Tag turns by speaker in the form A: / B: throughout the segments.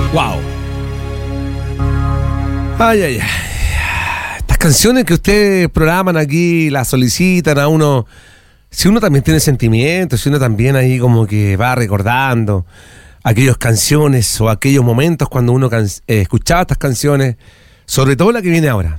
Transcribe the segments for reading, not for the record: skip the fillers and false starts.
A: Wow. Ay, ay, ay. Estas canciones que ustedes programan aquí, las solicitan a uno. Si uno también tiene sentimientos, si uno también ahí como que va recordando aquellas canciones o aquellos momentos cuando uno escuchaba estas canciones, sobre todo la que viene ahora,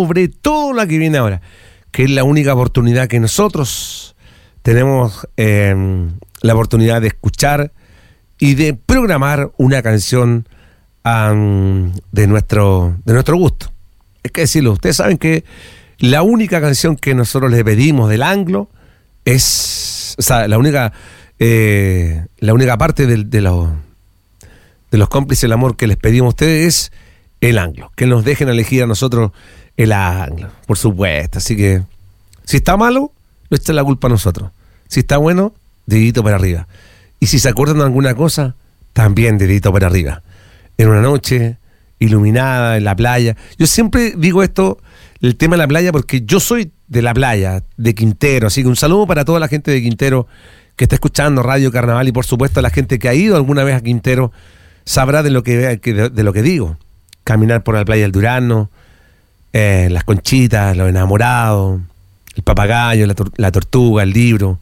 A: que es la única oportunidad que nosotros tenemos, la oportunidad de escuchar y de programar una canción de nuestro gusto. Es que decirlo, ustedes saben que la única canción que nosotros le pedimos del Anglo es, o sea, la única parte de los cómplices del amor que les pedimos a ustedes es el Anglo, que nos dejen elegir a nosotros el Anglo, por supuesto. Así que si está malo, no echen la culpa a nosotros. Si está bueno, dedito para arriba. Y si se acuerdan de alguna cosa, también dedito para arriba. En una noche iluminada, en la playa. Yo siempre digo esto, el tema de la playa, porque yo soy de la playa, de Quintero. Así que un saludo para toda la gente de Quintero que está escuchando Radio Carnaval, y por supuesto la gente que ha ido alguna vez a Quintero sabrá de lo que digo. Caminar por la playa del Durano, las conchitas, los enamorados, el papagayo, la tortuga, el libro.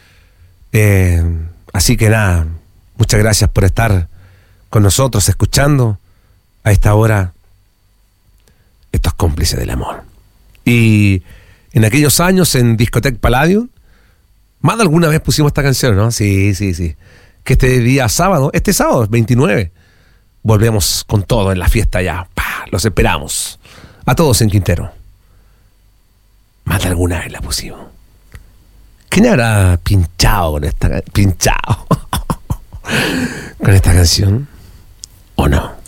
A: Así que nada, muchas gracias por estar con nosotros escuchando a esta hora estos cómplices del amor. Y en aquellos años en Discoteca Palladium, más de alguna vez pusimos esta canción, ¿no? Sí. Que este sábado 29, volvemos con todo en la fiesta ya. ¡Pah! Los esperamos a todos en Quintero. Más de alguna vez la pusimos. ¿Quién habrá pinchado con esta canción? ¿O no?